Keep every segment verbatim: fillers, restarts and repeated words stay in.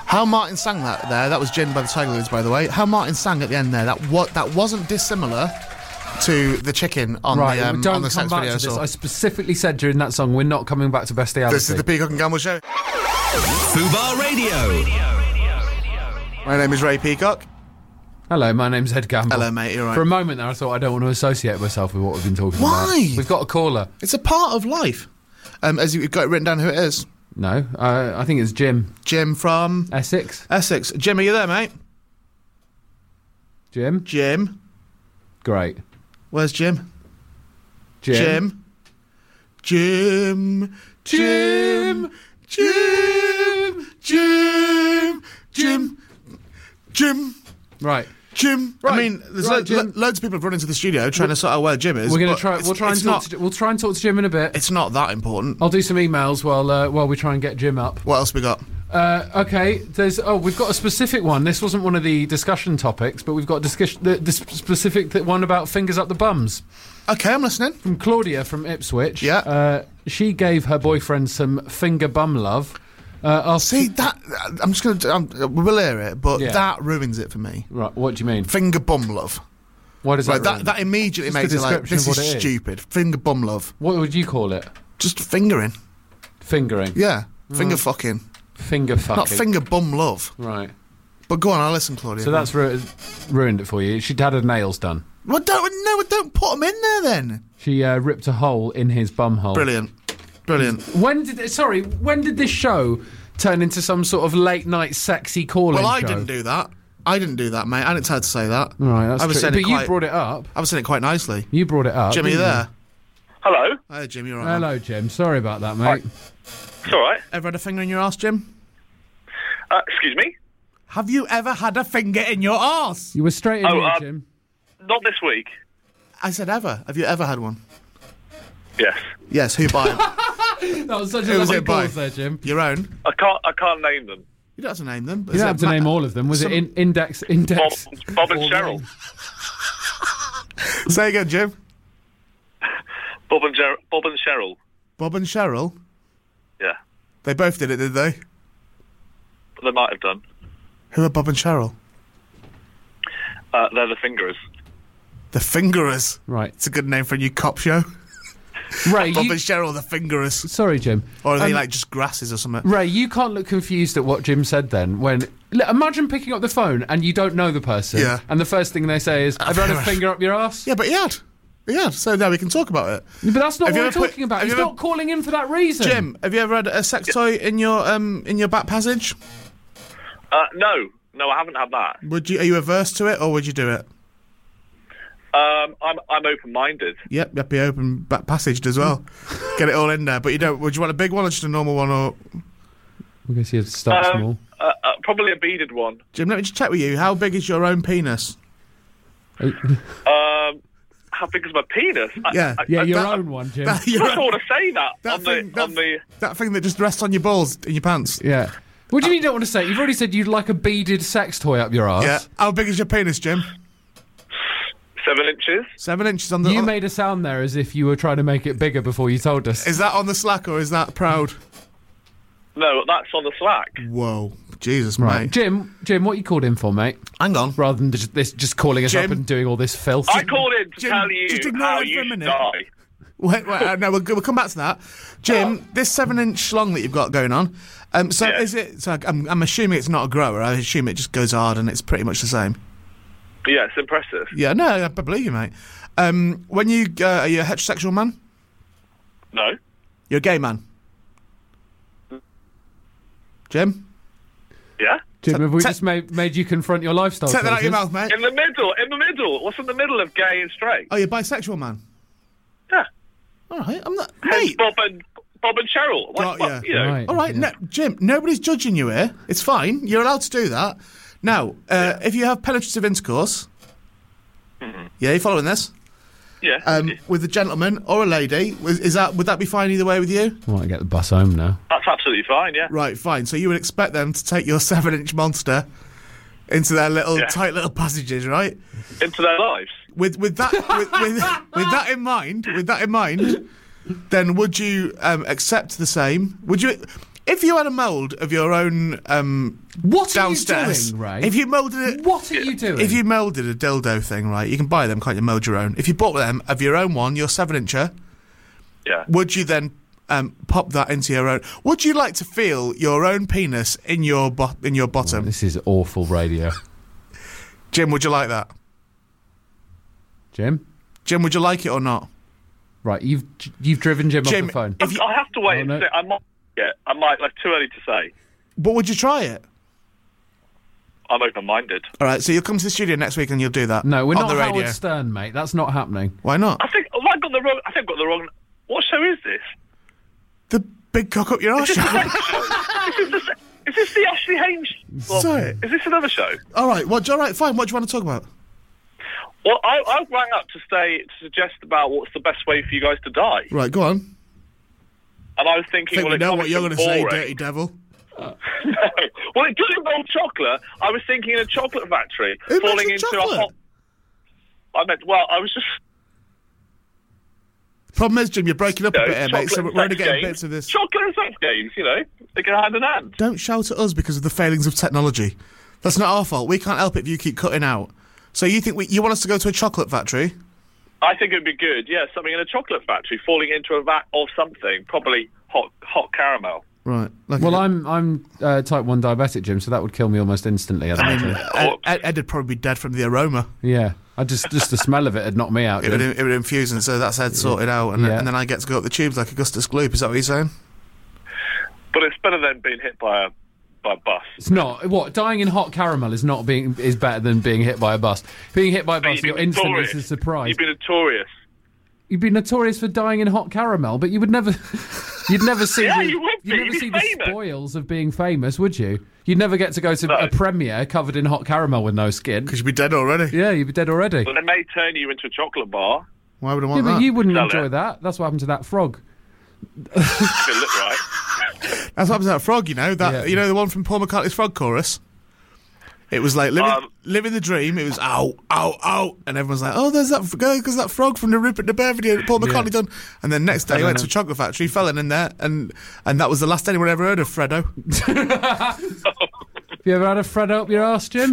How Martin sang that there, that was Gin by the Tiger Lilies, by the way. How Martin sang at the end there, that what that wasn't dissimilar to the chicken on right, the um, don't on the come sex back video. to this. So. I specifically said during that song, we're not coming back to bestiality. This is the Peacock and Gamble Show. Fubar Radio. My name is Ray Peacock. Hello, my name's Ed Gamble. Hello, mate, you're right. For a moment there, I thought I don't want to associate myself with what we've been talking Why? about. We've got a caller. It's a part of life. Um, as you've got it written down who it is. No, uh, I think it's Jim. Jim from... Essex. Essex. Jim, are you there, mate? Jim? Jim. Great. Where's Jim? Jim. Jim. Jim. Jim. Jim. Jim. Jim. Jim. Right. Jim. Right. I mean, there's Right, lo- Jim. lo- loads of people have run into the studio trying to sort out where Jim is. We're going but to try. it's- We'll try and it's talk. not, To, we'll try and talk to Jim in a bit. It's not that important. I'll do some emails while uh, while we try and get Jim up. What else we got? Uh, okay, there's oh we've got a specific one. This wasn't one of the discussion topics, but we've got discussion the, the specific th- one about fingers up the bums Okay, I'm listening. from Claudia from Ipswich. Yeah. uh, she gave her boyfriend some finger bum love. Uh, after See that? I'm just gonna. I'm, we'll hear it, but Yeah. that ruins it for me. right, what do you mean? Finger bum love. Why does Like that? that. ruin? That immediately Just a makes it like description this of what is it is. stupid. Finger bum love. What would you call it? Just fingering. Fingering. Yeah. Finger fucking. Finger fucking. Not finger bum love. Right. But go on, I'll listen, Claudia. So that's ru- ruined it for you. She'd had her nails done. Well, don't no, don't put them in there then. She uh, ripped a hole in his bum hole. Brilliant, brilliant. When did sorry? When did this show turn into some sort of late night sexy calling Well, I show? didn't do that. I didn't do that, mate. I didn't tell her to say that. Right, that's I was true. saying But it you quite, brought it up. I was saying it quite nicely. You brought it up. Jim, are you didn't there? Hello. Hi, Jim. You're right. Hello, Jim. Sorry about that, mate. It's all right. Ever had a finger in your arse, Jim? Uh, excuse me? Have you ever had a finger in your arse? You were straight in Oh, here, uh, Jim. Not this week. I said ever. Have you ever had one? Yes. Yes. Who by? That was such a Who was lovely it by? pause there, Jim. Your own. I can't. I can't name them. You don't have to name them. But You is don't it have to Ma- name all of them. Was some- it in, index? Index. Bob, Bob and All Cheryl. names? Say again, Jim. Bob and Jer- Bob and Cheryl. Bob and Cheryl. Yeah. They both did it, did they? They might have done. Who are Bob and Cheryl? Uh, they're the fingerers. The Fingerers. Right. It's a good name for a new cop show. Ray, Bob you, and Cheryl, the Fingerers. sorry, Jim. Or are they Um, like just grasses or something? Ray, you can't look confused at what Jim said then. When l- imagine picking up the phone and you don't know the person, Yeah. and the first thing they say is, "Have you had a finger up your ass?" Yeah, but he had. He had. So now we can talk about it. But that's not Have what you we're ever put- talking about. have He's you ever- not calling in for that reason. Jim, have you ever had a sex toy in your um in your back passage? Uh, no. No, I haven't had that. Would you? Are you averse to it, or would you do it? Um, I'm I'm open-minded. Yep, you'd be open back passaged as well. Get it all in there, but you don't. Would you want a big one or just a normal one? Or We're going to see you start Um, small. uh, uh, probably a beaded one. Jim, let me just check with you. How big is your own penis? Um, how big is my penis? I- Yeah. I, Yeah, I, your I, own one, Jim. That, I your don't own- want to say that, that on thing, the on that, the. that thing that just rests on your balls in your pants. Yeah. What do you mean you don't want to say it? You've already said you'd like a beaded sex toy up your arse. Yeah. How big is your penis, Jim? Seven inches. Seven inches on the. You on- made a sound there as if you were trying to make it bigger before you told us. Is that on the slack or is that proud? No, that's on the Slack. Whoa, Jesus, Right. mate. Jim, Jim, what you called in for, mate? Hang on. Rather than just, this, just calling us up Jim. and doing all this filth. I called in to Jim, tell you just ignore how it for you a should minute. die. Wait, wait, uh, no, we'll, we'll come back to that. Jim, this seven-inch schlong that you've got going on, um, so Yeah. is it, so I'm, I'm assuming it's not a grower, I assume it just goes hard and it's pretty much the same. Yeah, it's impressive. Yeah, no, I believe you, mate. Um, when you, uh, are you a heterosexual man? No. You're a gay man? Jim? Yeah. Jim, have we Te- just made, made you confront your lifestyle Take that out of your choices? mouth, mate. In the middle. In the middle. What's in the middle of gay and straight? Oh, you're a bisexual man? Yeah. All right, I'm not... Hence Mate! Bob and Bob and Cheryl. What, Got what, ya. you know. Right. All right, Yeah. no, Jim, nobody's judging you here. It's fine. You're allowed to do that. Now, uh, if you have penetrative intercourse... Yeah, you following this? Yeah. Um, with a gentleman or a lady, was- is that would that be fine either way with you? I want to get the bus home now. That's absolutely fine. Yeah. Right, fine. So you would expect them to take your seven-inch monster into their little Yeah. tight little passages, right? Into their lives. With with that with, with, with that in mind, with that in mind, then would you um, accept the same? Would you, if you had a mould of your own um, What are downstairs, you doing, Ray? if you moulded it, What are you doing? if you moulded a dildo thing, right, you can buy them, can't you? Mould your own. If you bought them of your own one, your seven incher, Yeah. would you then um, pop that into your own? Would you like to feel your own penis in your bo- in your bottom? This is awful radio. Jim, would you like that? Jim? Jim, would you like it or not? Right, you've you've driven Jim, Jim, off the phone. if you- I have to wait Oh, and no. see. I might get. I might. Like too early to say. But would you try it? I'm open-minded. All right, so you'll come to the studio next week and you'll do that. No, we're on not the radio. Howard Stern, mate. That's not happening. Why not? I think. Oh, I got the wrong. I think I got the wrong. What show is this? The big cock up your arse show. is, this, is this the Ashley Haynes? Well, Sorry. Is this another show? All right, well, all right, fine. What do you want to talk about? Well, I, I rang up to say to suggest about what's the best way for you guys to die, Right, go on. and I was I thinking, think well, we it's know what you're going to say, dirty devil. No. Well, it does involve chocolate. I was thinking in a chocolate factory, Who falling mentioned into chocolate? a hot. I meant. Well, I was just. Problem is, Jim, you're breaking up You a know, bit here, mate, so chocolate we're only sex getting games. bits of this. Chocolate and sex games, you know, they go hand in hand. Don't shout at us because of the failings of technology. That's not our fault. We can't help it if you keep cutting out. So you think we, you want us to go to a chocolate factory? I think it'd be good, yeah, something in a chocolate factory, falling into a vat of something, probably hot hot caramel. Right. Like Well, I'm I'm uh, type one diabetic, Jim, so that would kill me almost instantly. I I mean, think. Ed, Ed, Ed would probably be dead from the aroma. Yeah, I just just the smell of it had knocked me out. It would, Jim. it would infuse, and so that's Ed sorted out, and, Yeah. then, and then I get to go up the tubes like Augustus Gloop. Is that what you're saying? But it's better than being hit by a by a bus. It's not what dying in hot caramel is not being is better than being hit by a bus. Being hit by a bus, You'd be you're instantly notorious. a surprise. You'd be notorious. You'd be notorious for dying in hot caramel, but you would never, you'd never see, Yeah, the, you would be. you'd never You'd be see the famous. spoils of being famous, would you? You'd never get to go to No. a premiere covered in hot caramel with no skin. Because you'd be dead already. Yeah, you'd be dead already. But they may turn you into a chocolate bar. Why would I Yeah, want but that? you wouldn't Sell enjoy it. that. That's what happened to that frog. If it looked right. That's what happens to that frog, you know. That Yeah. you know the one from Paul McCartney's Frog Chorus. It was like living, Um, living the dream. It was ow, ow, ow, and everyone's like, "Oh, there's that because that frog from the Rupert the Bear video that Paul McCartney Yeah. done." And then next day, he And went then- to a chocolate factory, fell in, in there, and and that was the last anyone ever heard of Fredo. Have you ever had a Fred up your arse, Jim?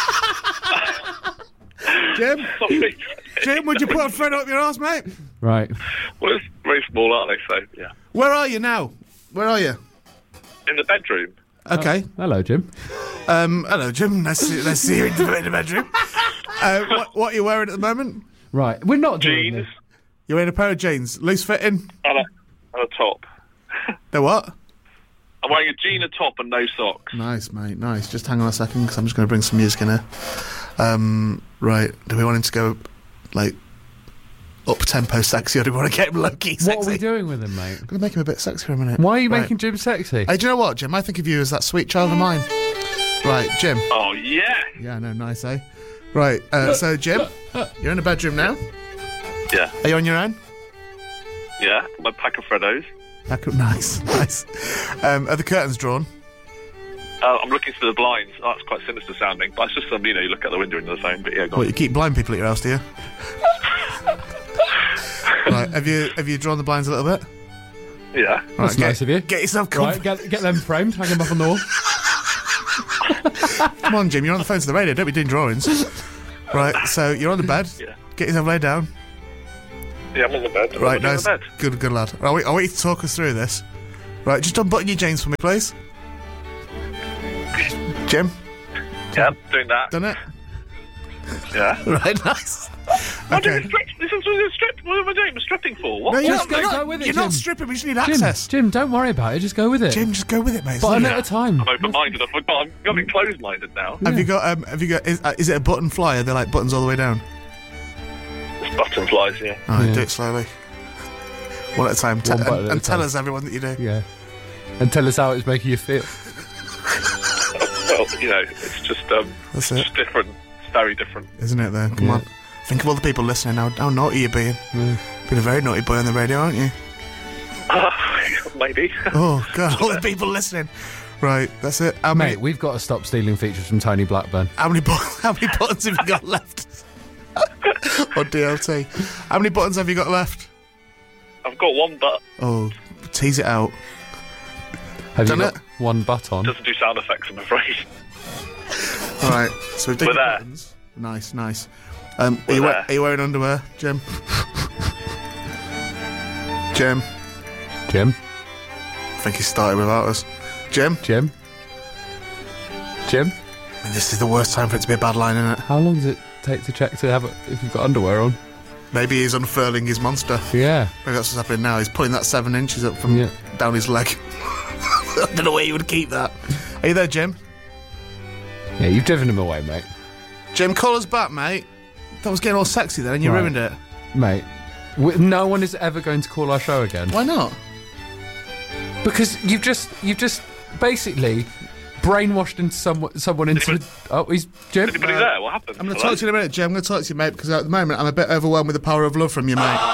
Jim, Jim, would you put a Fredo up your ass, mate? Right. Well, it's very small, aren't they? So, yeah. Where are you now? Where are you? In the bedroom. Okay. Hello, Jim. Um, hello, Jim. Nice to, nice to see you in the, in the bedroom. Uh, what, what are you wearing at the moment? Right. We're not doing Jeans this. You're wearing a pair of jeans, loose fitting. and a, and a top. No what? I'm wearing a jean, a top, and no socks. Nice, mate. Nice. Just hang on a second, because I'm just going to bring some music in here. Um, right. Do we want him to go like up tempo sexy, or do we want to get him low key sexy? What are we doing with him, mate? I'm going to make him a bit sexy for a minute. Why are you Right. making Jim sexy? Hey, do you know what, Jim? I think of you as that sweet child of mine. Right, Jim. Oh, yeah. Yeah, no, nice, eh? Right. Uh, so, Jim, you're in the bedroom now. Yeah. Are you on your own? Yeah. My pack of Freddos. Back up. Nice, nice. Um, are the curtains drawn? Uh, I'm looking through the blinds. Oh, that's quite sinister sounding. But it's just some, you know, you look out the window into the phone. But yeah, go What, on. you keep blind people at your house, do you? Right. Have you have you drawn the blinds a little bit? Yeah. Right, That's get, nice of you. Get yourself Right, comfy. get, get them framed, hang them up on the wall. Come on, Jim. You're on the phone to the radio. Don't be doing drawings. Right. So you're on the bed. Yeah. Get yourself laid down. Yeah, I'm on the bed. I'm Right. on Nice. the bed. Good. Good lad. I'll wait, I'll wait you to talk us through this. Right. Just unbutton your jeans for me, please. Jim. Yeah, doing that. Done it. Yeah. Right. Nice. I'm doing Okay. a strip. This is a strip. What am I doing? I'm stripping for. What? No, you're Just not, go- you're go not, with it, You're not Jim. stripping. We just need Jim, access. Jim, don't worry about it. Just go with it. Jim, just go with it, mate. It's Button lovely. at a time. I'm open-minded. I'm, I'm getting closed-minded now. Have you got? Um, have you got? Is, uh, is it a button fly? Are they like buttons all the way down? It's butterflies, yeah. All right, Yeah. do it slowly. One at a time. Te- One button and at a and tell time. us everyone that you do. Yeah. And tell us how it's making you feel. Well, you know, it's just um, That's it's it. just different. It's very different. Isn't it, though? Come Yeah. on. Think of all the people listening now. How naughty you're being. Yeah. Been a very naughty boy on the radio, aren't you? Maybe. Oh, God. All the people listening. Right, that's it. How many, Mate, we've got to stop stealing features from Tony Blackburn. how many, bu- how many buttons have you got left? Or D L T. How many buttons have you got left? I've got one, but Oh, tease it out. Have Done you got it? one butt on? Doesn't do sound effects, I'm afraid. All right, so we've done We're the there. buttons. Nice, nice. Um, are, We're you we- there. are you wearing underwear, Jim? Jim? Jim? I think he started without us. Jim? Jim? Jim? I mean, this is the worst time for it to be a bad line, isn't it? How long does it take to check to have it if you've got underwear on? Maybe he's unfurling his monster. Yeah. Maybe that's what's happening now. He's pulling that seven inches up from Yeah. down his leg. I don't know where you would keep that. Are you there, Jim? Yeah, you've driven him away, mate. Jim, call us back, mate. That was getting all sexy then, and you Right. ruined it. Mate, w- no one is ever going to call our show again. Why not? Because you've just, you've just basically brainwashed into someone, someone into... Oh, he's... Jim? Anybody there? What happened? I'm going to Hello? talk to you in a minute, Jim. I'm going to talk to you, mate, because at the moment I'm a bit overwhelmed with the power of love from you, mate.